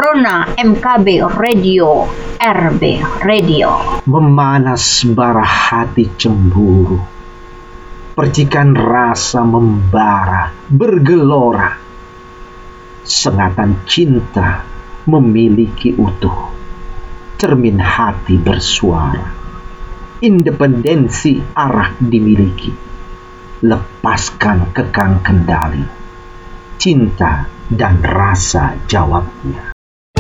Corona MKB Radio, RB Radio. Memanas bara hati cemburu, percikan rasa membara bergelora, sengatan cinta memiliki utuh, cermin hati bersuara, independensi arah dimiliki, lepaskan kekang kendali, cinta dan rasa jawabnya.